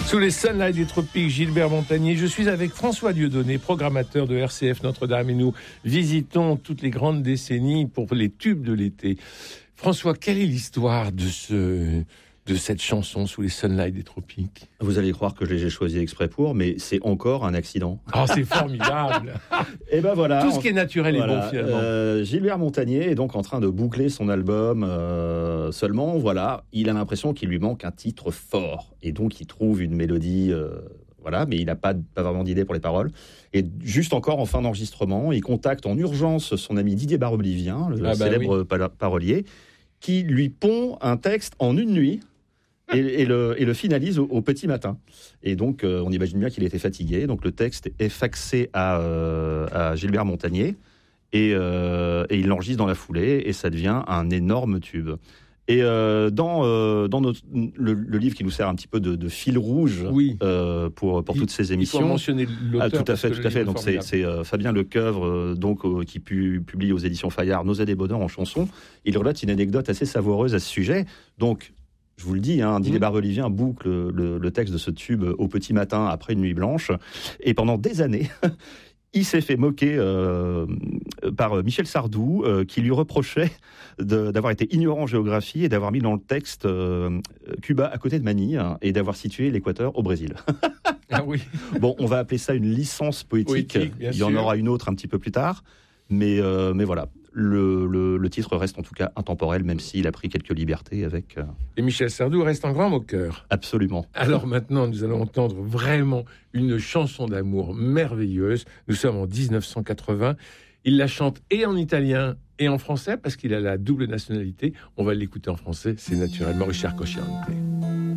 Sous les sunlights des tropiques, Gilbert Montagnier. Je suis avec François Dieudonné, programmateur de RCF Notre-Dame, et nous visitons toutes les grandes décennies pour les tubes de l'été. François, quelle est l'histoire de cette chanson Sous les sunlights des tropiques? Vous allez croire que j'ai choisi exprès pour, mais c'est encore un accident. Oh, c'est formidable. Et ben voilà. Tout ce qui est naturel est bon finalement. Gilbert Montagnier est donc en train de boucler son album. Seulement, voilà, il a l'impression qu'il lui manque un titre fort. Et donc, il trouve une mélodie, voilà, mais il n'a pas vraiment d'idée pour les paroles. Et juste encore en fin d'enregistrement, il contacte en urgence son ami Didier Barbelivien, le célèbre parolier, qui lui pond un texte en une nuit. Et le finalise au petit matin. Et donc, on imagine bien qu'il était fatigué. Donc, le texte est faxé à Gilbert Montagnier. Et il l'enregistre dans la foulée. Et ça devient un énorme tube. Et dans le livre qui nous sert un petit peu de fil rouge pour toutes ces émissions. Il faut mentionner l'auteur. Tout à fait. Donc, c'est Fabien Lecoeuvre, qui publie aux éditions Fayard Nausée des bonheurs en chanson. Il relate une anecdote assez savoureuse à ce sujet. Donc, je vous le dis, Didier Barbelivien boucle le texte de ce tube au petit matin après une nuit blanche. Et pendant des années, il s'est fait moquer par Michel Sardou, qui lui reprochait d'avoir été ignorant en géographie et d'avoir mis dans le texte Cuba à côté de Manille et d'avoir situé l'équateur au Brésil. Ah oui. Bon, on va appeler ça une licence poétique. Il y en aura une autre un petit peu plus tard. Mais voilà. Le titre reste en tout cas intemporel, même s'il a pris quelques libertés avec... Et Michel Sardou reste un grand moqueur. Absolument. Alors maintenant, nous allons entendre vraiment une chanson d'amour merveilleuse. Nous sommes en 1980. Il la chante et en italien et en français, parce qu'il a la double nationalité. On va l'écouter en français, c'est naturellement Richard Cocciante.